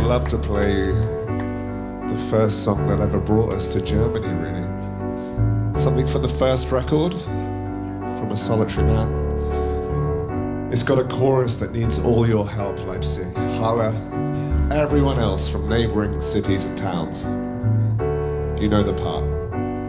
love to play the first song that ever brought us to Germany, really. Something from the first record, from a solitary man. It's got a chorus that needs all your help, Leipzig, Halle, everyone else from neighboring cities and towns. You know the part.